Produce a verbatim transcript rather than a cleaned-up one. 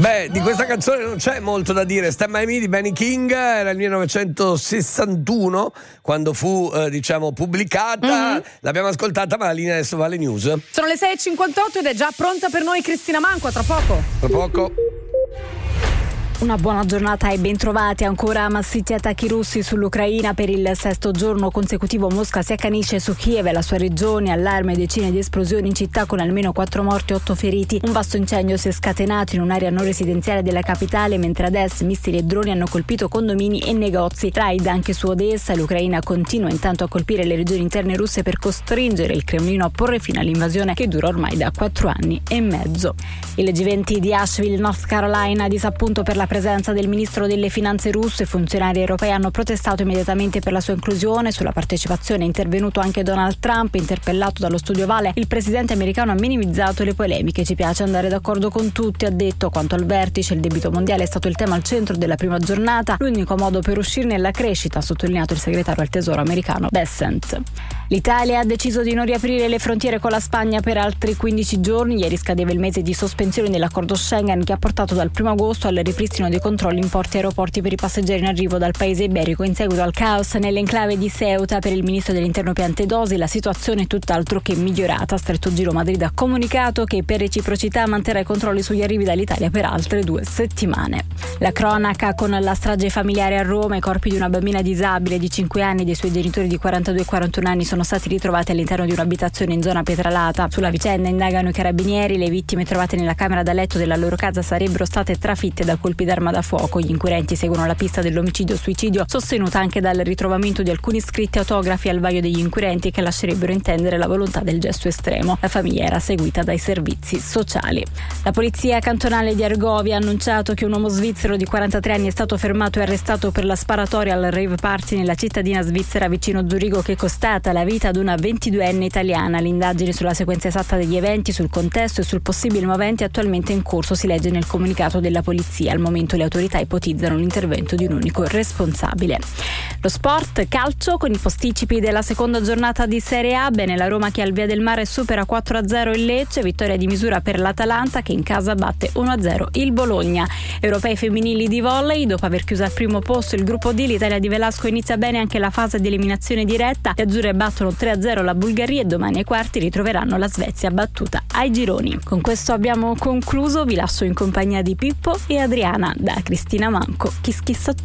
Beh, di questa canzone non c'è molto da dire. Stand By Me di Benny King era il millenovecentosessantuno quando fu eh, diciamo pubblicata. Mm-hmm. L'abbiamo ascoltata, ma la linea adesso va alle news. Sono le sei e cinquantotto ed è già pronta per noi Cristina Manco. A tra poco. Tra poco. Una buona giornata e bentrovati. Ancora massicci attacchi russi sull'Ucraina. Per il sesto giorno consecutivo Mosca si accanisce su Kiev e la sua regione, allarme e decine di esplosioni in città con almeno quattro morti e otto feriti. Un vasto incendio si è scatenato in un'area non residenziale della capitale, mentre ad est missili e droni hanno colpito condomini e negozi. Raid anche su Odessa. L'Ucraina continua intanto a colpire le regioni interne russe per costringere il Cremlino a porre fine all'invasione che dura ormai da quattro anni e mezzo. Il G venti di Asheville, North Carolina, disappunto per la presenza del ministro delle finanze russo. I funzionari europei hanno protestato immediatamente per la sua inclusione. Sulla partecipazione è intervenuto anche Donald Trump. Interpellato dallo Studio Ovale, il presidente americano ha minimizzato le polemiche. Ci piace andare d'accordo con tutti, ha detto. Quanto al vertice, il debito mondiale è stato il tema al centro della prima giornata. L'unico modo per uscirne è la crescita, ha sottolineato il segretario al tesoro americano Bessent. L'Italia ha deciso di non riaprire le frontiere con la Spagna per altri quindici giorni. Ieri scadeva il mese di sospensione dell'accordo Schengen, che ha portato dal primo agosto al ripristino dei controlli in porti e aeroporti per i passeggeri in arrivo dal paese iberico. In seguito al caos nell'enclave di Ceuta, per il ministro dell'interno Piantedosi la situazione è tutt'altro che migliorata. Stretto Giro Madrid ha comunicato che per reciprocità manterrà i controlli sugli arrivi dall'Italia per altre due settimane. La cronaca con la strage familiare a Roma. I corpi di una bambina disabile di cinque anni e dei suoi genitori di quarantadue e quarantuno anni sono stati ritrovati all'interno di un'abitazione in zona Pietralata. Sulla vicenda indagano i carabinieri. Le vittime trovate nella camera da letto della loro casa sarebbero state trafitte da colpi d'arma da fuoco. Gli inquirenti seguono la pista dell'omicidio-suicidio, sostenuta anche dal ritrovamento di alcuni scritti autografi al vaglio degli inquirenti che lascerebbero intendere la volontà del gesto estremo. La famiglia era seguita dai servizi sociali. La polizia cantonale di Argovia ha annunciato che un uomo svizzero di quarantatré anni è stato fermato e arrestato per la sparatoria al rave party nella cittadina svizzera vicino Zurigo, che è costata la vita ad una ventiduenne italiana. L'indagine sulla sequenza esatta degli eventi, sul contesto e sul possibile movente è attualmente in corso, si legge nel comunicato della polizia. Al momento le autorità ipotizzano l'intervento di un unico responsabile. Lo sport, calcio, con i posticipi della seconda giornata di Serie A. Bene la Roma che al Via del Mare supera quattro a zero il Lecce, vittoria di misura per l'Atalanta che in casa batte uno a zero il Bologna. Europei femminili di volley, dopo aver chiuso al primo posto il gruppo D, l'Italia di Velasco inizia bene anche la fase di eliminazione diretta. Le azzurre battono tre a zero la Bulgaria e domani ai quarti ritroveranno la Svezia battuta ai gironi. Con questo abbiamo concluso, vi lascio in compagnia di Pippo e Adriana da Cristina Manco. Kiss kiss a tutti.